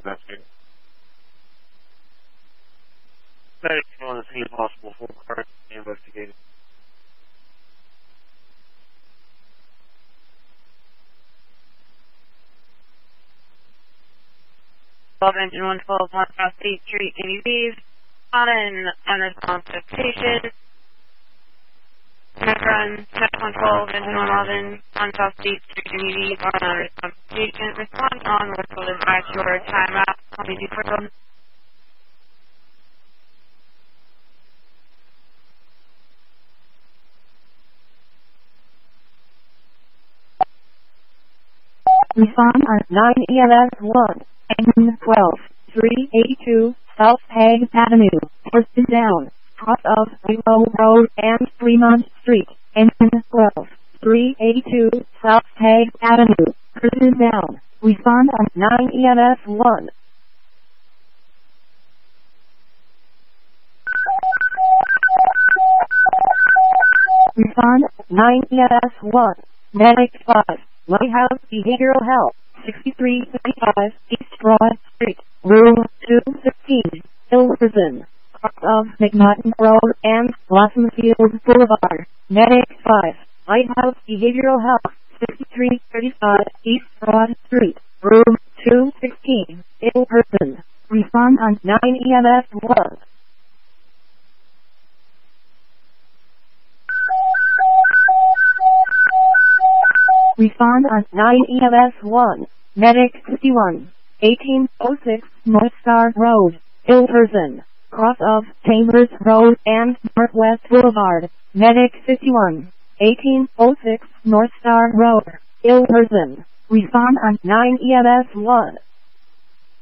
investigating. Medic on the scene, possible full car investigating. Engine 112 on South State Street, ABVs, on an unresponsive patient. Run 112, Engine 111 on South State Street, ABVs, on an unresponsive patient. Respond on what's called at your timeout. I'll be for them. Respond on 9 EMS 1. Engine 12, 382, South Hague Avenue, Horston down, cross of Willow Road and Fremont Street, Engine 12, 382, South Hague Avenue, Horston down, respond on 9 EMS 1. Respond 9 EMS 1, Medic 5, Lighthouse Behavioral Health. 6355 East Broad Street, Room 215, Hilversum, cross of McNaughton Road and Blossomfield Boulevard, Medic 5, Lighthouse Behavioral Health, 6335 East Broad Street, Room 216, Hilversum. Respond on 9 EMS 1. Respond on 9 EMS 1, Medic 51, 1806 North Star Road, Hilversum, cross of Chambers Road and Northwest Boulevard, Medic 51, 1806 North Star Road, Hilversum. Respond on 9 EMS 1.